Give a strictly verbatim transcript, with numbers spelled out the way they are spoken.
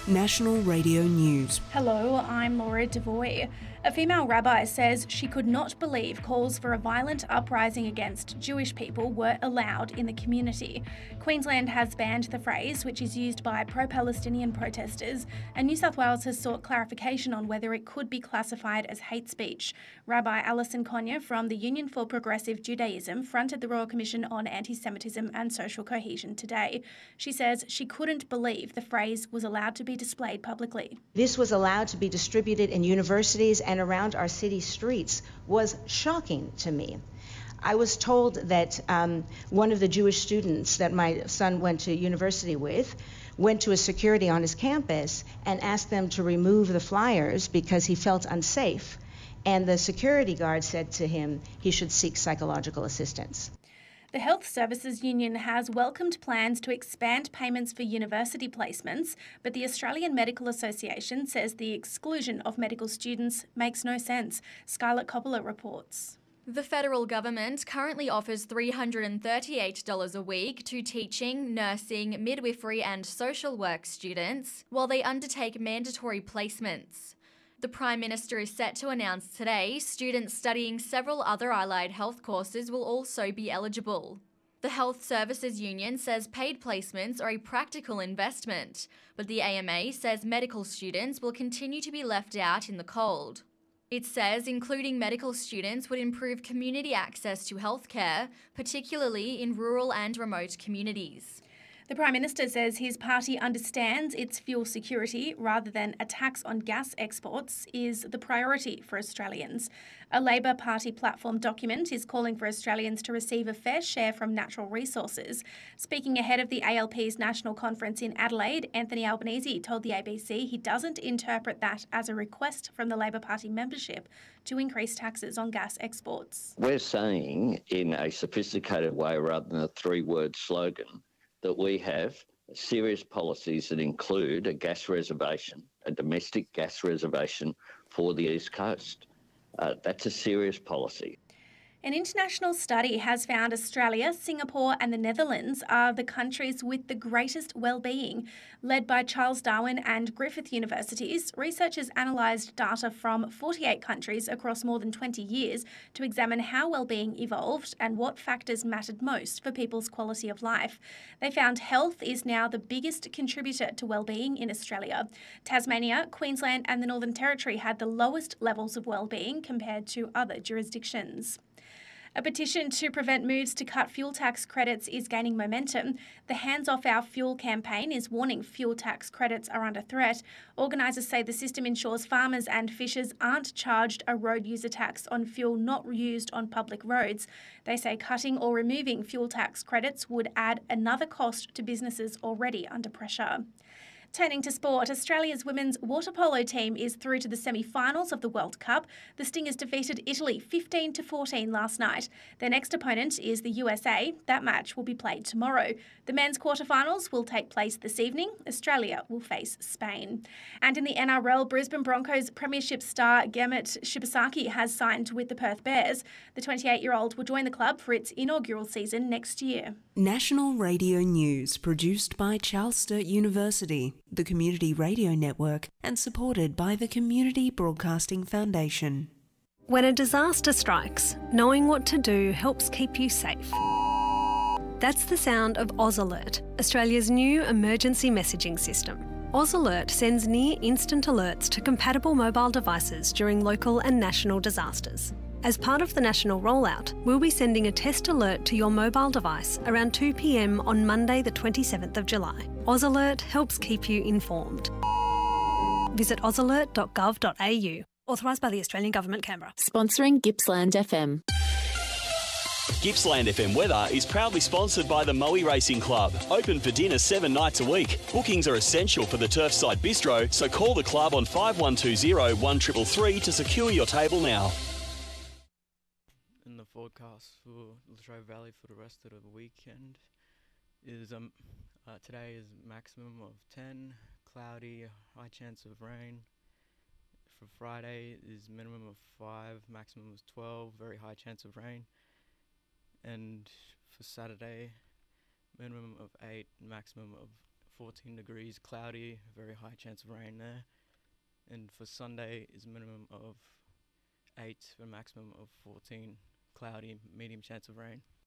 National Radio News. Hello, I'm Laura Devoy. A female rabbi says she could not believe calls for a violent uprising against Jewish people were allowed in the community. Queensland has banned the phrase, which is used by pro-Palestinian protesters, and New South Wales has sought clarification on whether it could be classified as hate speech. Rabbi Alison Konya from the Union for Progressive Judaism fronted the Royal Commission on Anti-Semitism and Social Cohesion today. She says she couldn't believe the phrase was allowed to be displayed publicly. This was allowed to be distributed in universities and around our city streets was shocking to me. I was told that um, one of the Jewish students that my son went to university with went to a security on his campus and asked them to remove the flyers because he felt unsafe. And the security guard said to him he should seek psychological assistance. The Health Services Union has welcomed plans to expand payments for university placements, but the Australian Medical Association says the exclusion of medical students makes no sense. Scarlett Coppola reports. The federal government currently offers three hundred thirty-eight dollars a week to teaching, nursing, midwifery and social work students, while they undertake mandatory placements. The Prime Minister is set to announce today students studying several other allied health courses will also be eligible. The Health Services Union says paid placements are a practical investment, but the A M A says medical students will continue to be left out in the cold. It says including medical students would improve community access to healthcare, particularly in rural and remote communities. The Prime Minister says his party understands its fuel security rather than a tax on gas exports is the priority for Australians. A Labor Party platform document is calling for Australians to receive a fair share from natural resources. Speaking ahead of the A L P's national conference in Adelaide, Anthony Albanese told the A B C he doesn't interpret that as a request from the Labor Party membership to increase taxes on gas exports. We're saying in a sophisticated way rather than a three-word slogan that we have serious policies that include a gas reservation, a domestic gas reservation for the East Coast. Uh, that's a serious policy. An international study has found Australia, Singapore and the Netherlands are the countries with the greatest well-being. Led by Charles Darwin and Griffith Universities, researchers analysed data from forty-eight countries across more than twenty years to examine how well-being evolved and what factors mattered most for people's quality of life. They found health is now the biggest contributor to well-being in Australia. Tasmania, Queensland and the Northern Territory had the lowest levels of well-being compared to other jurisdictions. A petition to prevent moves to cut fuel tax credits is gaining momentum. The Hands Off Our Fuel campaign is warning fuel tax credits are under threat. Organisers say the system ensures farmers and fishers aren't charged a road user tax on fuel not used on public roads. They say cutting or removing fuel tax credits would add another cost to businesses already under pressure. Turning to sport, Australia's women's water polo team is through to the semi-finals of the World Cup. The Stingers defeated Italy fifteen to fourteen last night. Their next opponent is the U S A. That match will be played tomorrow. The men's quarterfinals will take place this evening. Australia will face Spain. And in the N R L, Brisbane Broncos Premiership star Gemmet Shibasaki has signed with the Perth Bears. The twenty-eight-year-old will join the club for its inaugural season next year. National Radio News, produced by Charles Sturt University, the Community Radio Network, and supported by the Community Broadcasting Foundation. When a disaster strikes, knowing what to do helps keep you safe. That's the sound of Oz Alert, Australia's new emergency messaging system. Oz Alert sends near-instant alerts to compatible mobile devices during local and national disasters. As part of the national rollout, we'll be sending a test alert to your mobile device around two p m on Monday the twenty-seventh of July. Oz Alert helps keep you informed. Visit oz alert dot gov dot a u. Authorised by the Australian Government, Canberra. Sponsoring Gippsland F M. Gippsland F M weather is proudly sponsored by the Moe Racing Club. Open for dinner seven nights a week. Bookings are essential for the Turfside Bistro, so call the club on five one two zero, one three three three to secure your table now. In the forecast for Latrobe Valley for the rest of the weekend is um uh, today is maximum of ten, cloudy, high chance of rain. For Friday is minimum of five, maximum is twelve, very high chance of rain. And for Saturday, minimum of eight, maximum of fourteen degrees, cloudy, very high chance of rain there. And for Sunday is a minimum of eight, for a maximum of fourteen, cloudy, medium chance of rain.